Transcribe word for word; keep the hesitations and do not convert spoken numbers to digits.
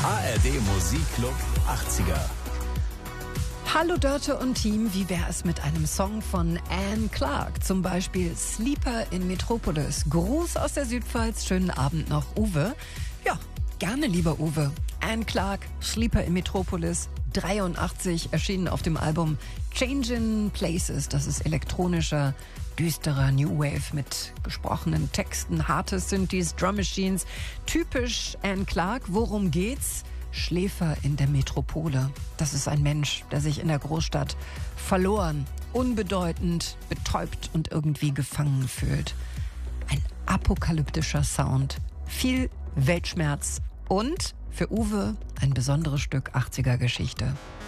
A R D Musikclub achtziger. Hallo Dörte und Team, wie wäre es mit einem Song von Anne Clark? Zum Beispiel Sleeper in Metropolis. Gruß aus der Südpfalz, schönen Abend noch, Uwe. Ja, gerne, lieber Uwe. Anne Clark, Sleeper in Metropolis, dreiundachtzig, erschienen auf dem Album Changing Places. Das ist elektronischer, düsterer New Wave mit gesprochenen Texten, harte Synthes, Drum Machines. Typisch Anne Clark. Worum geht's? Schläfer in der Metropole. Das ist ein Mensch, der sich in der Großstadt verloren, unbedeutend, betäubt und irgendwie gefangen fühlt. Ein apokalyptischer Sound, viel Weltschmerz und für Uwe ein besonderes Stück achtziger Geschichte.